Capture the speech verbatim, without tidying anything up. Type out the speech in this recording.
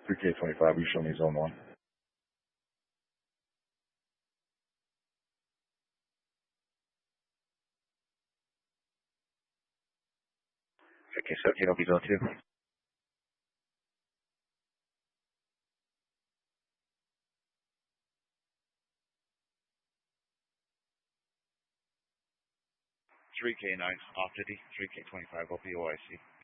three K twenty-five, you show me zone one. Okay, seventeen will be zone two. three K nine, off duty, three K twenty-five, O P O I C.